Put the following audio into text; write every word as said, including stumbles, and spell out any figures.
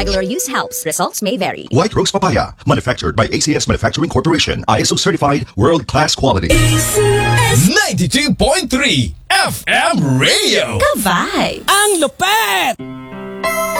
Regular use helps. Results may vary. White Rose Papaya, manufactured by A C S Manufacturing Corporation, I S O certified, world-class quality. A C S ninety-two point three F M Radio. Ka-vibe! Ang lupet!